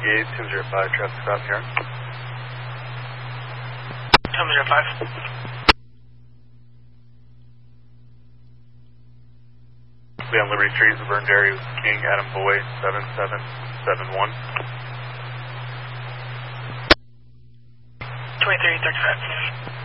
Gate, 205, traffic stop here. 205. We on Liberty Trees, the burned area was King Adam Boy 7771. 2335.